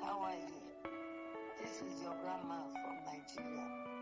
How are you? This is your grandma from Nigeria.